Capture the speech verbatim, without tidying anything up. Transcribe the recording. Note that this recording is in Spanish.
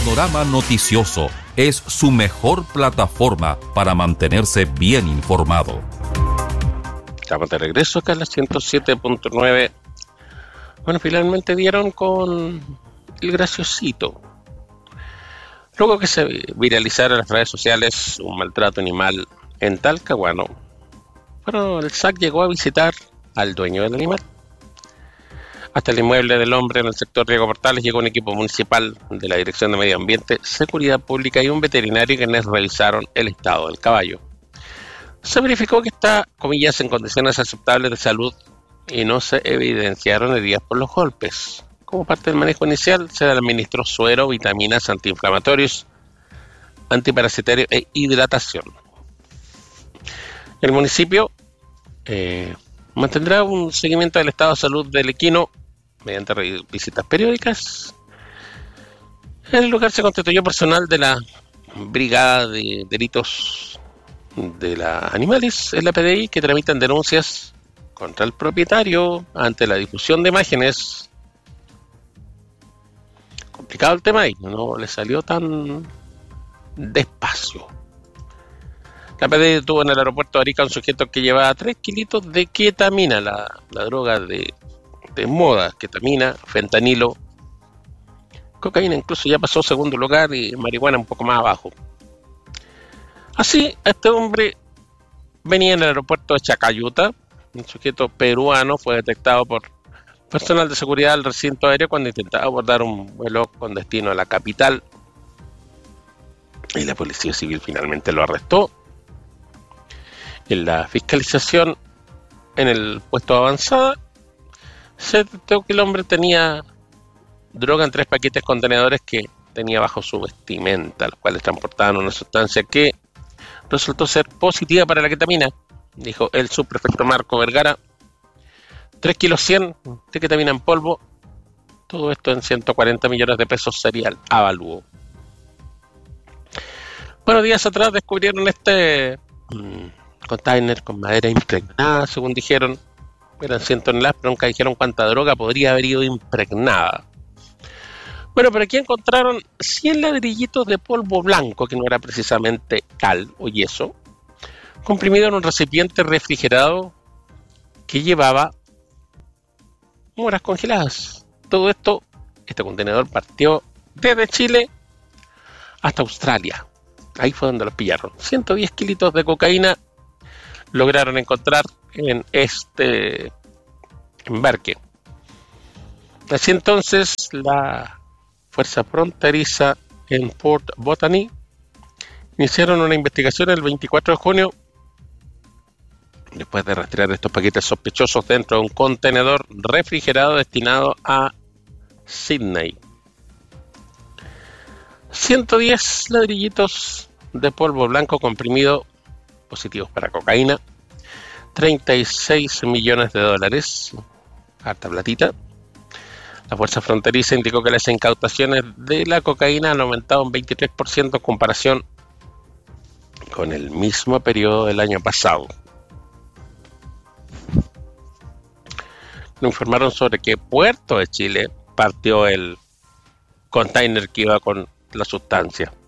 Panorama Noticioso es su mejor plataforma para mantenerse bien informado. Estamos de regreso acá en la ciento siete punto nueve. Bueno, finalmente dieron con el graciosito. Luego que se viralizara en las redes sociales un maltrato animal en Talcahuano, bueno, el S A C llegó a visitar al dueño del animal. Hasta el inmueble del hombre en el sector Riego Portales llegó un equipo municipal de la Dirección de Medio Ambiente, Seguridad Pública y un veterinario quienes revisaron el estado del caballo. Se verificó que está, comillas, en condiciones aceptables de salud y no se evidenciaron heridas por los golpes. Como parte del manejo inicial, se le administró suero, vitaminas, antiinflamatorios, antiparasitarios e hidratación. El municipio eh, mantendrá un seguimiento del estado de salud del equino mediante visitas periódicas. En el lugar se constituyó personal de la Brigada de Delitos de la Animales, en la P D I, que tramitan denuncias contra el propietario ante la difusión de imágenes. Complicado el tema ahí, no le salió tan despacio. La P D I detuvo en el aeropuerto de Arica a un sujeto que llevaba tres kilitos de ketamina, la, la droga de, de moda, ketamina, fentanilo, cocaína, incluso ya pasó segundo lugar y marihuana un poco más abajo. Así, este hombre venía en el aeropuerto de Chacayuta. Un sujeto peruano fue detectado por personal de seguridad del recinto aéreo cuando intentaba abordar un vuelo con destino a la capital. Y la Policía Civil finalmente lo arrestó. En la fiscalización en el puesto de avanzada se detectó que el hombre tenía droga en tres paquetes contenedores que tenía bajo su vestimenta, los cuales transportaban una sustancia que resultó ser positiva para la ketamina, dijo el subprefecto Marco Vergara. tres kilos cien de ketamina en polvo, todo esto en ciento cuarenta millones de pesos sería el avalúo. Bueno, días atrás descubrieron este mmm, container con madera impregnada, según dijeron. Eran cien toneladas, pero nunca dijeron cuánta droga podría haber ido impregnada. Bueno, pero aquí encontraron cien ladrillitos de polvo blanco, que no era precisamente cal o yeso, comprimido en un recipiente refrigerado que llevaba moras congeladas. Todo esto, este contenedor partió desde Chile hasta Australia. Ahí fue donde los pillaron. ciento diez kilitos de cocaína lograron encontrar en este embarque. Así entonces, la Fuerza Fronteriza en Port Botany iniciaron una investigación el veinticuatro de junio después de rastrear estos paquetes sospechosos dentro de un contenedor refrigerado destinado a Sydney. ciento diez ladrillitos de polvo blanco comprimido positivos para cocaína, treinta y seis millones de dólares, harta platita. La Fuerza Fronteriza indicó que las incautaciones de la cocaína han aumentado un veintitrés por ciento en comparación con el mismo periodo del año pasado. Nos informaron sobre qué puerto de Chile partió el container que iba con la sustancia.